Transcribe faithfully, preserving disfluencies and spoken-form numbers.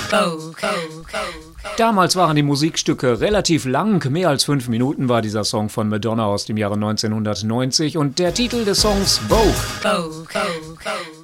Damals waren die Musikstücke relativ lang, mehr als fünf Minuten war dieser Song von Madonna aus dem Jahre neunzehnhundertneunzig und der Titel des Songs Vogue.